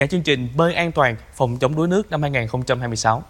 chương trình bơi an toàn phòng chống đuối nước năm 2026.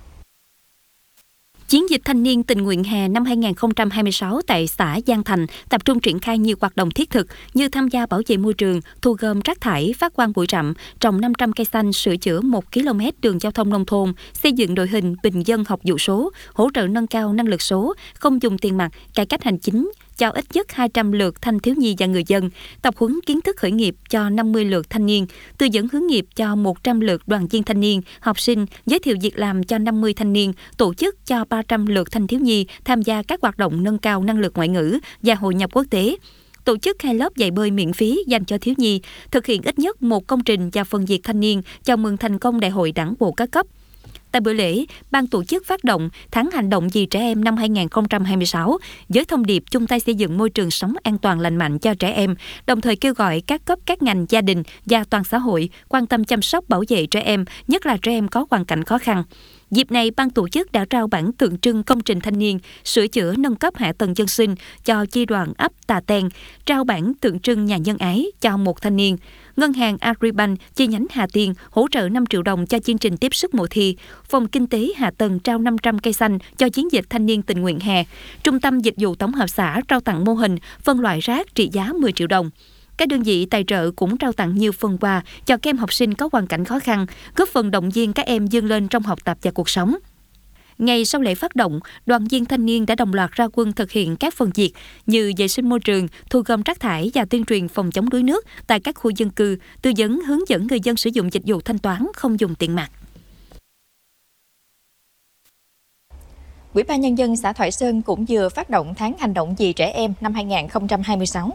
Chiến dịch thanh niên tình nguyện hè năm 2026 tại xã Giang Thành tập trung triển khai nhiều hoạt động thiết thực như tham gia bảo vệ môi trường, thu gom rác thải, phát quang bụi rậm, trồng 500 cây xanh, sửa chữa 1 km đường giao thông nông thôn, xây dựng đội hình bình dân học dụ số, hỗ trợ nâng cao năng lực số, không dùng tiền mặt, cải cách hành chính, cho ít nhất 200 lượt thanh thiếu nhi và người dân, tập huấn kiến thức khởi nghiệp cho 50 lượt thanh niên, tư vấn hướng nghiệp cho 100 lượt đoàn viên thanh niên, học sinh, giới thiệu việc làm cho 50 thanh niên, tổ chức cho 300 lượt thanh thiếu nhi tham gia các hoạt động nâng cao năng lực ngoại ngữ và hội nhập quốc tế. Tổ chức 2 lớp dạy bơi miễn phí dành cho thiếu nhi, thực hiện ít nhất 1 công trình và phần việc thanh niên chào mừng thành công Đại hội Đảng bộ các cấp. Tại buổi lễ, ban tổ chức phát động tháng hành động vì trẻ em năm 2026 với thông điệp chung tay xây dựng môi trường sống an toàn lành mạnh cho trẻ em, đồng thời kêu gọi các cấp các ngành, gia đình và toàn xã hội quan tâm chăm sóc bảo vệ trẻ em, nhất là trẻ em có hoàn cảnh khó khăn. Dịp này, ban tổ chức đã trao bảng tượng trưng công trình thanh niên, sửa chữa nâng cấp hạ tầng dân sinh cho chi đoàn ấp Tà Ten, trao bảng tượng trưng nhà nhân ái cho 1 thanh niên. Ngân hàng Agribank chi nhánh Hà Tiên hỗ trợ 5 triệu đồng cho chương trình tiếp sức mùa thi. Phòng Kinh tế Hạ Tầng trao 500 cây xanh cho chiến dịch thanh niên tình nguyện hè. Trung tâm Dịch vụ Tổng hợp xã trao tặng mô hình phân loại rác trị giá 10 triệu đồng. Các đơn vị tài trợ cũng trao tặng nhiều phần quà cho các em học sinh có hoàn cảnh khó khăn, góp phần động viên các em vươn lên trong học tập và cuộc sống. Ngay sau lễ phát động, đoàn viên thanh niên đã đồng loạt ra quân thực hiện các phần việc như vệ sinh môi trường, thu gom rác thải và tuyên truyền phòng chống đuối nước tại các khu dân cư, tư vấn hướng dẫn người dân sử dụng dịch vụ thanh toán không dùng tiền mặt. Ủy ban Nhân dân xã Thoại Sơn cũng vừa phát động tháng hành động vì trẻ em năm 2026.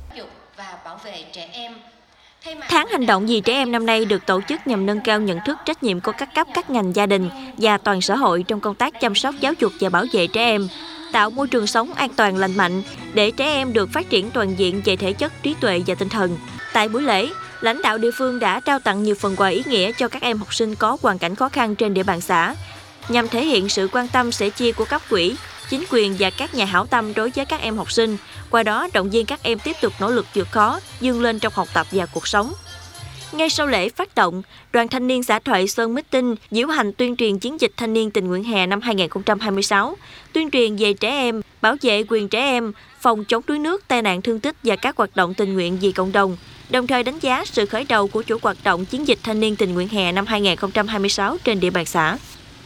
Tháng hành động vì trẻ em năm nay được tổ chức nhằm nâng cao nhận thức trách nhiệm của các cấp, các ngành, gia đình và toàn xã hội trong công tác chăm sóc, giáo dục và bảo vệ trẻ em, tạo môi trường sống an toàn lành mạnh để trẻ em được phát triển toàn diện về thể chất, trí tuệ và tinh thần. Tại buổi lễ, lãnh đạo địa phương đã trao tặng nhiều phần quà ý nghĩa cho các em học sinh có hoàn cảnh khó khăn trên địa bàn xã, nhằm thể hiện sự quan tâm sẻ chia của cấp ủy, chính quyền và các nhà hảo tâm đối với các em học sinh, qua đó động viên các em tiếp tục nỗ lực vượt khó, vươn lên trong học tập và cuộc sống. Ngay sau lễ phát động, Đoàn Thanh niên xã Thoại Sơn Meeting diễu hành tuyên truyền chiến dịch thanh niên tình nguyện hè năm 2026, tuyên truyền về trẻ em, bảo vệ quyền trẻ em, phòng chống đuối nước, tai nạn thương tích và các hoạt động tình nguyện vì cộng đồng, đồng thời đánh giá sự khởi đầu của chuỗi hoạt động chiến dịch thanh niên tình nguyện hè năm 2026 trên địa bàn xã.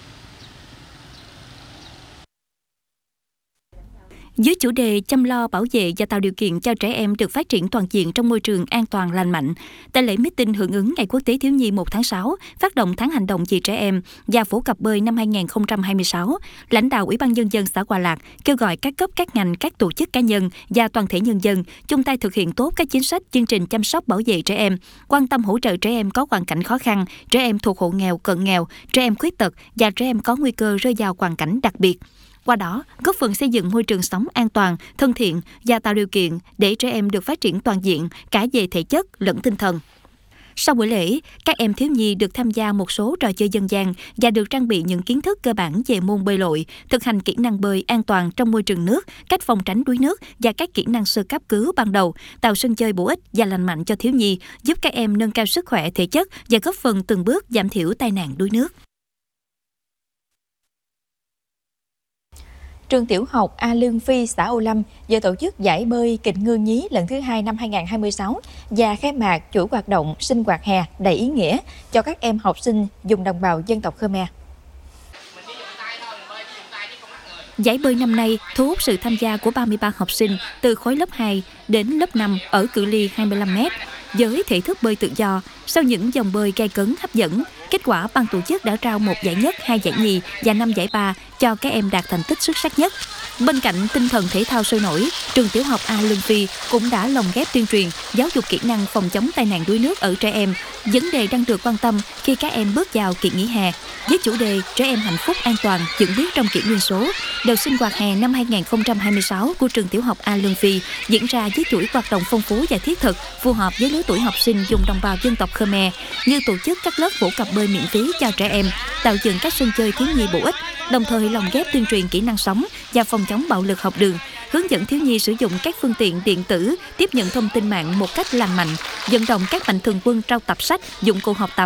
Dưới chủ đề chăm lo, bảo vệ và tạo điều kiện cho trẻ em được phát triển toàn diện trong môi trường an toàn lành mạnh, tại lễ meeting hưởng ứng Ngày Quốc tế Thiếu nhi 1 tháng 6, phát động tháng hành động vì trẻ em và phổ cập bơi năm 2026, lãnh đạo Ủy ban Nhân dân xã Hòa Lạc kêu gọi các cấp, các ngành, các tổ chức cá nhân và toàn thể nhân dân chung tay thực hiện tốt các chính sách, chương trình chăm sóc bảo vệ trẻ em, quan tâm hỗ trợ trẻ em có hoàn cảnh khó khăn, trẻ em thuộc hộ nghèo, cận nghèo, trẻ em khuyết tật và trẻ em có nguy cơ rơi vào hoàn cảnh đặc biệt. Qua đó, góp phần xây dựng môi trường sống an toàn, thân thiện và tạo điều kiện để trẻ em được phát triển toàn diện cả về thể chất lẫn tinh thần. Sau buổi lễ, các em thiếu nhi được tham gia một số trò chơi dân gian và được trang bị những kiến thức cơ bản về môn bơi lội, thực hành kỹ năng bơi an toàn trong môi trường nước, cách phòng tránh đuối nước và các kỹ năng sơ cấp cứu ban đầu, tạo sân chơi bổ ích và lành mạnh cho thiếu nhi, giúp các em nâng cao sức khỏe thể chất và góp phần từng bước giảm thiểu tai nạn đuối nước. Trường tiểu học A Lương Phi, xã Âu Lâm vừa tổ chức giải bơi kịch ngư nhí lần thứ 2 năm 2026 và khai mạc chuỗi hoạt động sinh hoạt hè đầy ý nghĩa cho các em học sinh vùng đồng bào dân tộc Khmer. Giải bơi năm nay thu hút sự tham gia của 33 học sinh từ khối lớp 2 đến lớp 5 ở cự ly 25 m với thể thức bơi tự do. Sau những dòng bơi gay cấn hấp dẫn, kết quả ban tổ chức đã trao 1 giải nhất, 2 giải nhì và 5 giải ba cho các em đạt thành tích xuất sắc nhất. Bên cạnh tinh thần thể thao sôi nổi, trường tiểu học A Lương Phi cũng đã lồng ghép tuyên truyền, giáo dục kỹ năng phòng chống tai nạn đuối nước ở trẻ em, vấn đề đang được quan tâm khi các em bước vào kỳ nghỉ hè. Với chủ đề Trẻ em hạnh phúc an toàn vững biết trong kỷ nguyên số, đợt sinh hoạt hè năm 2026 của trường tiểu học A Lương Phi diễn ra với chuỗi hoạt động phong phú và thiết thực, phù hợp với lứa tuổi học sinh vùng đồng bào dân tộc Khmer, như tổ chức các lớp phổ cập bơi miễn phí cho trẻ em, tạo dựng các sân chơi thiếu nhi bổ ích, đồng thời lồng ghép tuyên truyền kỹ năng sống và phòng chống bạo lực học đường, hướng dẫn thiếu nhi sử dụng các phương tiện điện tử, tiếp nhận thông tin mạng một cách lành mạnh, vận động các mạnh thường quân trao tập sách, dụng cụ học tập